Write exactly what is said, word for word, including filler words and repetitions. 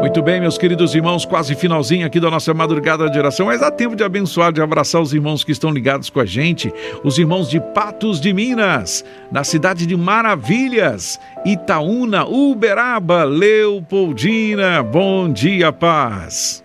Muito bem, meus queridos irmãos, quase finalzinho aqui da nossa madrugada de oração, mas dá tempo de abençoar, de abraçar os irmãos que estão ligados com a gente, os irmãos de Patos de Minas, na cidade de Maravilhas, Itaúna, Uberaba, Leopoldina, bom dia, paz.